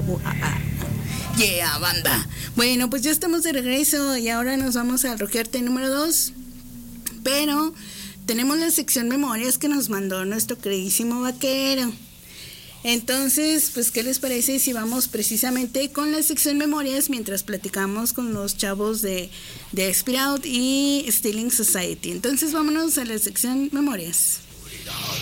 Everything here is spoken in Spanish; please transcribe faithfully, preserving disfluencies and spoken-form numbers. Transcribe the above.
Uh, ah, ah. Yeah, banda. Bueno, pues ya estamos de regreso y ahora nos vamos al Roquearte número dos. Pero tenemos la sección memorias que nos mandó nuestro queridísimo vaquero. Entonces, pues, ¿qué les parece si vamos precisamente con la sección memorias mientras platicamos con los chavos de, de Spirit Out y Stealing Society? Entonces, vámonos a la sección memorias.